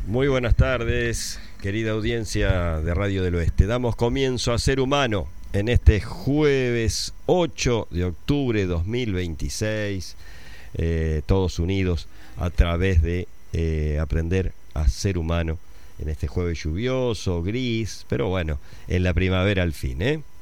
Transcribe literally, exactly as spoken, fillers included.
Muy buenas tardes, querida audiencia de Radio del Oeste. Damos comienzo a Ser Humano en este jueves ocho de octubre de dos mil veintiséis, eh, todos unidos a través de eh, aprender a ser humano en este jueves lluvioso, gris, pero bueno, en la primavera al fin, ¿eh?